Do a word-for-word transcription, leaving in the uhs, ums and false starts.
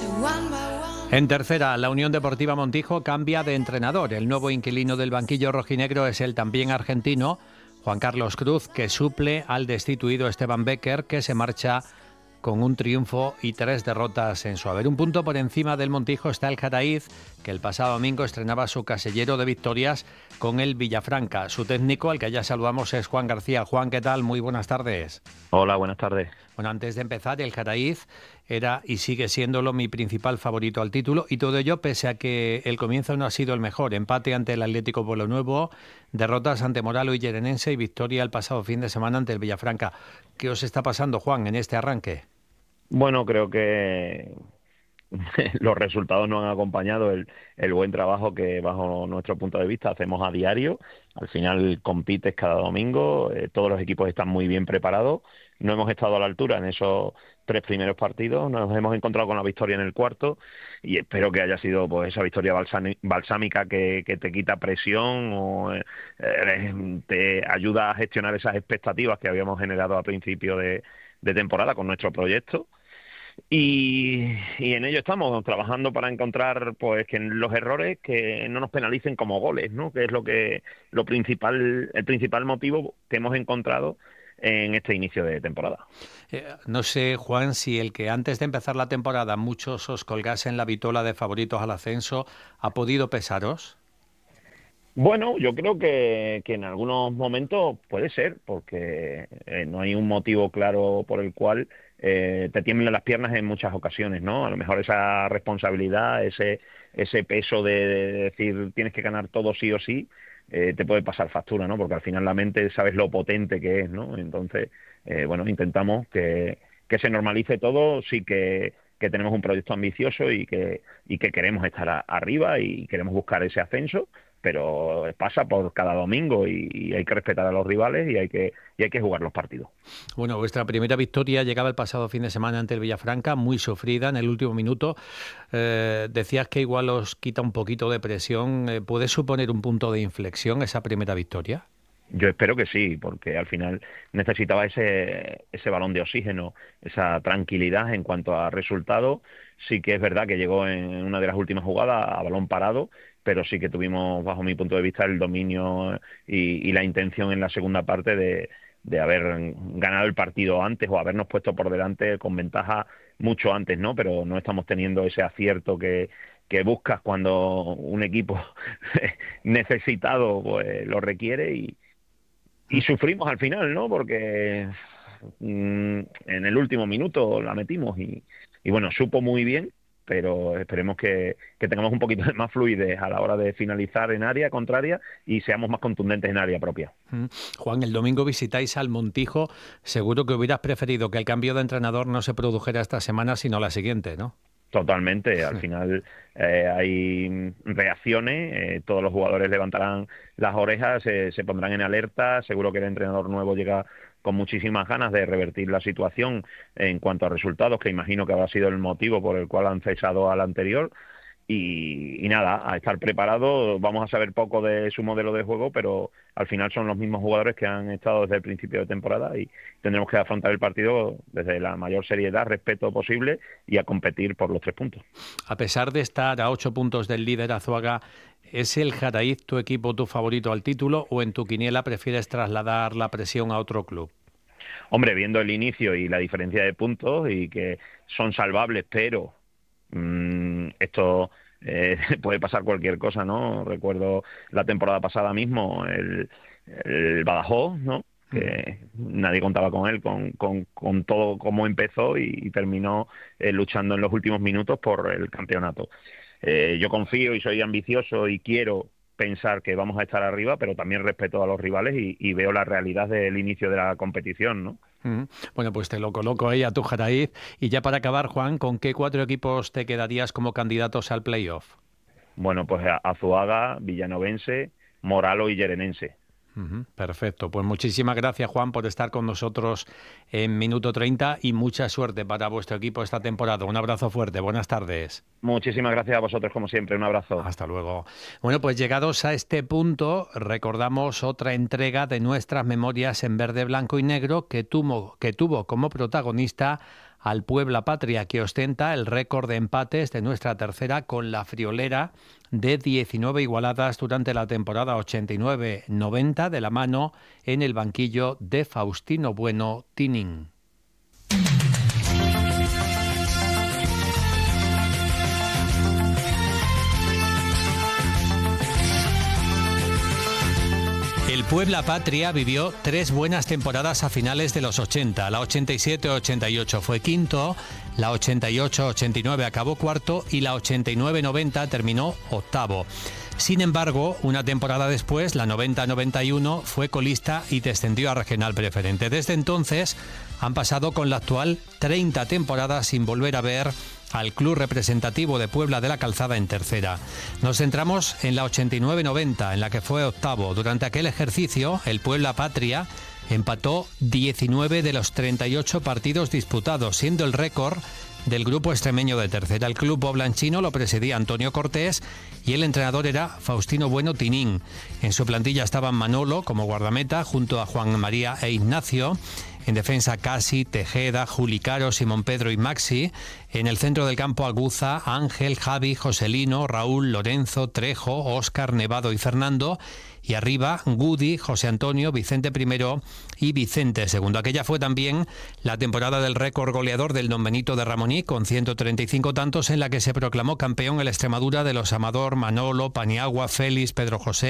En tercera, la Unión Deportiva Montijo cambia de entrenador. El nuevo inquilino del banquillo rojinegro es el también argentino Juan Carlos Cruz, que suple al destituido Esteban Becker, que se marcha con un triunfo y tres derrotas en su haber. Un punto por encima del Montijo está el Jaraíz, que el pasado domingo estrenaba su casillero de victorias con el Villafranca. Su técnico, al que ya saludamos, es Juan García. Juan, ¿qué tal? Muy buenas tardes. Hola, buenas tardes. Bueno, antes de empezar, el Jaraíz era y sigue siéndolo mi principal favorito al título, y todo ello pese a que el comienzo no ha sido el mejor. Empate ante el Atlético Pueblo Nuevo, derrotas ante Moralo y Llerenense y victoria el pasado fin de semana ante el Villafranca. ¿Qué os está pasando, Juan, en este arranque? Bueno, creo que los resultados no han acompañado el, el buen trabajo que, bajo nuestro punto de vista, hacemos a diario. Al final compites cada domingo, eh, todos los equipos están muy bien preparados. No hemos estado a la altura en esos tres primeros partidos, nos hemos encontrado con la victoria en el cuarto y espero que haya sido pues esa victoria balsámica que, que te quita presión o eh, te ayuda a gestionar esas expectativas que habíamos generado a principio de, de temporada con nuestro proyecto. Y, y en ello estamos trabajando para encontrar pues que los errores que no nos penalicen como goles, ¿no? Que es lo que lo principal el principal motivo que hemos encontrado en este inicio de temporada. Eh, no sé, Juan, si el que antes de empezar la temporada muchos os colgasen la vitola de favoritos al ascenso ha podido pesaros. Bueno, yo creo que, que en algunos momentos puede ser, porque eh, no hay un motivo claro por el cual eh, te tiemblen las piernas en muchas ocasiones, ¿no? A lo mejor esa responsabilidad, ese ese peso de, de decir tienes que ganar todo sí o sí, eh, te puede pasar factura, ¿no? Porque al final la mente sabes lo potente que es, ¿no? Entonces, eh, bueno, intentamos que, que se normalice todo, sí que, que tenemos un proyecto ambicioso y que, y que queremos estar a, arriba y queremos buscar ese ascenso, pero pasa por cada domingo y, y hay que respetar a los rivales y hay que y hay que jugar los partidos. Bueno, vuestra primera victoria llegaba el pasado fin de semana ante el Villafranca, muy sufrida en el último minuto. Eh, decías que igual os quita un poquito de presión. Eh, ¿Puede suponer un punto de inflexión esa primera victoria? Yo espero que sí, porque al final necesitaba ese ese balón de oxígeno, esa tranquilidad en cuanto a resultados. Sí que es verdad que llegó en una de las últimas jugadas a balón parado, pero sí que tuvimos, bajo mi punto de vista, el dominio y, y la intención en la segunda parte de, de haber ganado el partido antes o habernos puesto por delante con ventaja mucho antes, ¿no? Pero no estamos teniendo ese acierto que, que buscas cuando un equipo necesitado pues, lo requiere y Y sufrimos al final, ¿no? Porque mmm, en el último minuto la metimos y, y bueno, supo muy bien, pero esperemos que, que tengamos un poquito de más fluidez a la hora de finalizar en área contraria y seamos más contundentes en área propia. Juan, el domingo visitáis al Montijo. Seguro que hubieras preferido que el cambio de entrenador no se produjera esta semana, sino la siguiente, ¿no? Totalmente, al final eh, hay reacciones, eh, todos los jugadores levantarán las orejas, eh, se pondrán en alerta, seguro que el entrenador nuevo llega con muchísimas ganas de revertir la situación en cuanto a resultados, que imagino que habrá sido el motivo por el cual han cesado al anterior. Y, y nada, a estar preparado. Vamos a saber poco de su modelo de juego, pero al final son los mismos jugadores que han estado desde el principio de temporada y tendremos que afrontar el partido desde la mayor seriedad, respeto posible y a competir por los tres puntos. A pesar de estar a ocho puntos del líder Azuaga, ¿es el Jaraíz tu equipo, tu favorito al título, o en tu quiniela prefieres trasladar la presión a otro club? Hombre, viendo el inicio y la diferencia de puntos y que son salvables, pero mmm, esto eh, puede pasar cualquier cosa, ¿no? Recuerdo la temporada pasada mismo, el, el Badajoz, ¿no? Que nadie contaba con él, con, con, con todo cómo empezó y, y terminó eh, luchando en los últimos minutos por el campeonato. Eh, yo confío y soy ambicioso y quiero pensar que vamos a estar arriba, pero también respeto a los rivales y, y veo la realidad del inicio de la competición, ¿no? Mm. Bueno, pues te lo coloco ahí a tu Jaraíz. Y ya para acabar, Juan, ¿con qué cuatro equipos te quedarías como candidatos al playoff? Bueno, pues Azuaga, Villanovense, Moralo y Llerenense. Uh-huh. Perfecto, pues muchísimas gracias, Juan, por estar con nosotros en Minuto treinta y mucha suerte para vuestro equipo esta temporada. Un abrazo fuerte, buenas tardes. Muchísimas gracias a vosotros, como siempre, un abrazo. Hasta luego. Bueno, pues llegados a este punto, recordamos otra entrega de nuestras memorias en verde, blanco y negro que tuvo, que tuvo como protagonista al Puebla Patria, que ostenta el récord de empates de nuestra tercera con la friolera de diecinueve igualadas durante la temporada ochenta y nueve noventa de la mano en el banquillo de Faustino Bueno Tinín. El Puebla Patria vivió tres buenas temporadas a finales de los ochenta. La ochenta y siete ochenta y ocho fue quinto, la ochenta y ocho ochenta y nueve acabó cuarto y la ochenta y nueve noventa terminó octavo. Sin embargo, una temporada después, la noventa noventa y uno, fue colista y descendió a regional preferente. Desde entonces han pasado con la actual treinta temporadas sin volver a ver al club representativo de Puebla de la Calzada en tercera. Nos centramos en la ochenta y nueve noventa, en la que fue octavo. Durante aquel ejercicio, el Puebla Patria empató diecinueve de los treinta y ocho partidos disputados, siendo el récord del grupo extremeño de tercera. El club poblanchino lo presidía Antonio Cortés y el entrenador era Faustino Bueno Tinín. En su plantilla estaban Manolo como guardameta junto a Juan María e Ignacio. En defensa, Casi, Tejeda, Juli Caro, Simón Pedro y Maxi. En el centro del campo, Aguza, Ángel, Javi, Joselino, Raúl, Lorenzo, Trejo, Óscar, Nevado y Fernando. Y arriba, Gudi, José Antonio, Vicente primero y Vicente segundo. Aquella fue también la temporada del récord goleador del Don Benito de Ramoní, con ciento treinta y cinco tantos, en la que se proclamó campeón el Extremadura de los Amador, Manolo, Paniagua, Félix, Pedro José,